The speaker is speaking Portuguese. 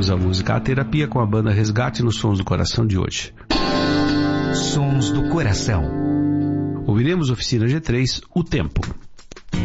ouvimos a música A Terapia com a banda Resgate nos Sons do Coração de hoje. Sons do Coração. Ouviremos Oficina G3, O Tempo.